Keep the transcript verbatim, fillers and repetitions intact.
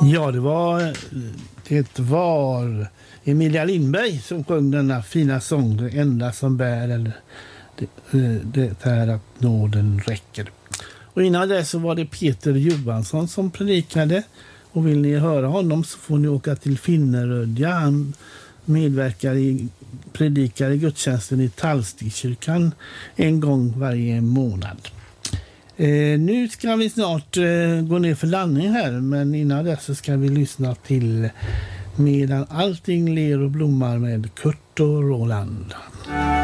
Ja, det var, det var Emilia Lindberg som sjöng denna fina sång, Det enda som bär, eller det, det är att nåden räcker. Och innan det så var det Peter Johansson som predikade. Och vill ni höra honom så får ni åka till Finnerödja. Han medverkar i predikar i gudstjänsten i Tallstigkyrkan en gång varje månad. Eh, nu ska vi snart eh, gå ner för landning här, men innan det så ska vi lyssna till Medan allting ler och blommar med Kurt och Roland.